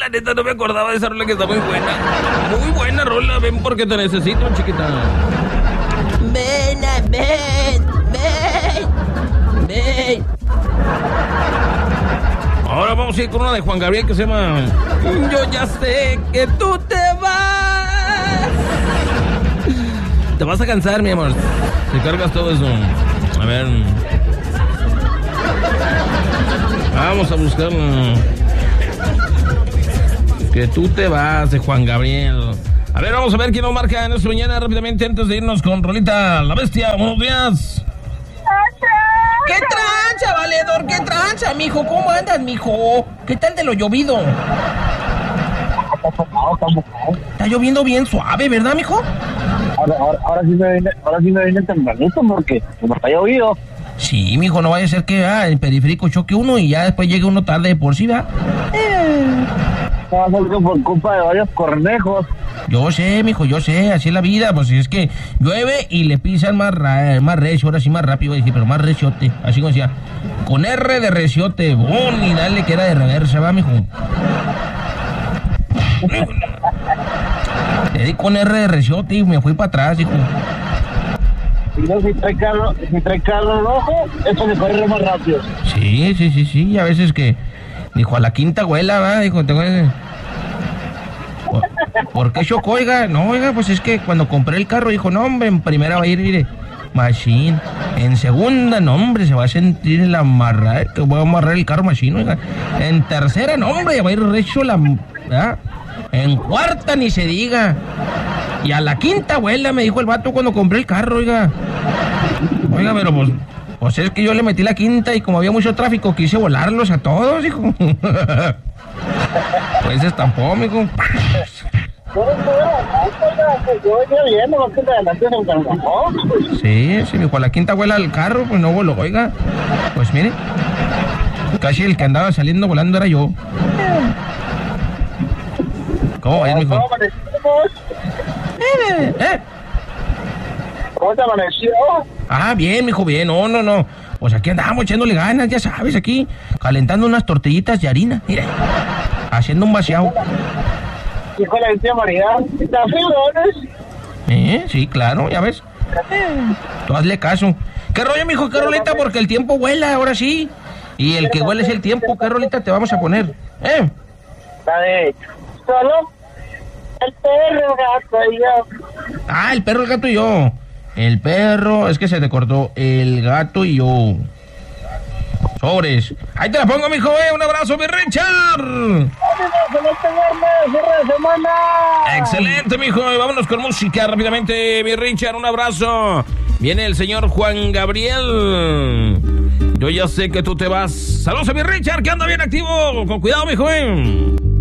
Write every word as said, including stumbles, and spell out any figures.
la neta no me acordaba de esa rola que está muy buena. Muy buena rola, ven porque te necesito, chiquita. Ven, ven, ven, ven. Ahora vamos a ir con una de Juan Gabriel que se llama Yo ya sé que tú te vas. Te vas a cansar, mi amor, si cargas todo eso. A ver. Vamos a buscar Que tú te vas, de Juan Gabriel. A ver, vamos a ver quién nos marca en esta mañana rápidamente antes de irnos con Rolita La Bestia. Buenos días. ¿Qué trancha, valedor? ¿Qué trancha, mijo? ¿Cómo andas, mijo? ¿Qué tal de lo llovido? Está lloviendo bien suave, ¿verdad, mijo? Ahora, ahora, ahora sí me viene, ahora sí me viene tempranito porque como está llovido. Sí, mijo, no vaya a ser que ah, el periférico choque uno y ya después llegue uno tarde de por sí, ¿verdad? Eh. Va a ser que por culpa de varios cornejos. Yo sé, mijo, yo sé, así es la vida, pues es que llueve y le pisan más, ra más recio, ahora sí más rápido, decir, pero más reciote, así como decía, con R de reciote, bon, y dale que era de reversa, va, mijo. Le di con R de reciote y me fui para atrás, hijo. Y no, si trae carro, si trae carro rojo, eso se corre más rápido. Sí, sí, sí, sí, y a veces que, dijo, a la quinta abuela, va, dijo, te voy a... ¿Por qué chocó, oiga? No, oiga, pues es que cuando compré el carro, dijo, no, hombre, en primera va a ir, mire, machine. En segunda, no, hombre, se va a sentir el amarrar, que voy a amarrar el carro machine, oiga. En tercera, no, hombre, va a ir recho la... ¿verdad? En cuarta, ni se diga. Y a la quinta abuela, me dijo el vato cuando compré el carro, oiga. Oiga, pero pues... Pues es que yo le metí la quinta y como había mucho tráfico, quise volarlos a todos, hijo. Pues se estampó, mijo. Sí, sí, mijo, a la quinta abuela del carro, pues no voló, oiga. Pues mire, casi el que andaba saliendo volando era yo. ¿Cómo es, mijo? Eh, eh. ¿Cómo te amaneció? Ah, bien, mijo, bien. No, no, no. Pues aquí andamos echándole ganas, ya sabes, aquí calentando unas tortillitas de harina. Mire, haciendo un vaciado. Hijo de la Virgen María, ¿está fibrones? Eh, sí, claro, ya ves. Tú hazle caso. ¿Qué rollo, mijo? ¿Qué rolita? Porque el tiempo vuela, ahora sí. Y el que huele es el tiempo. ¿Qué rolita te vamos a poner? ¿Eh? La de... Solo el perro, gato y yo. Ah, el perro, el gato y yo. El perro, es que se te cortó. El gato y yo. Sobres. Ahí te la pongo, mijo, eh. Un abrazo, mi Richard. Excelente, mijo. Vámonos con música rápidamente, mi Richard. Un abrazo. Viene el señor Juan Gabriel. Yo ya sé que tú te vas. Saludos a mi Richard, que anda bien activo. Con cuidado, mijo, eh.